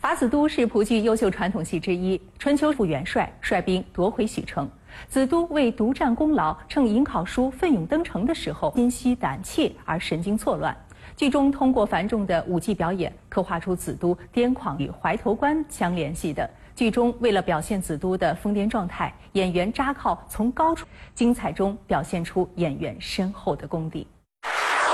法子都是蒲剧优秀传统戏之一。春秋副元帅率兵夺回许城，子都为独占功劳，趁颍考叔奋勇登城的时候心虚胆怯而神经错乱。剧中通过繁重的舞技表演，刻画出子都癫狂与怀头关相联系的。剧中为了表现子都的疯癫状态，演员扎靠从高处，精彩中表现出演员深厚的功底。